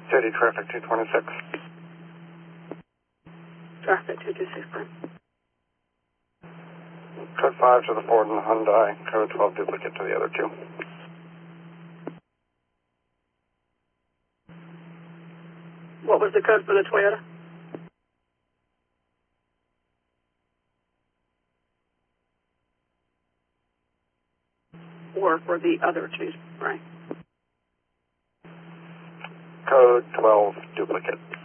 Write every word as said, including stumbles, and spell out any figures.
City traffic two twenty-six. Traffic two twenty-six, prime. Code five to the Ford and the Hyundai. Code twelve duplicate to the other two. What was the code for the Toyota? Or for the other two, right? Code twelve duplicate.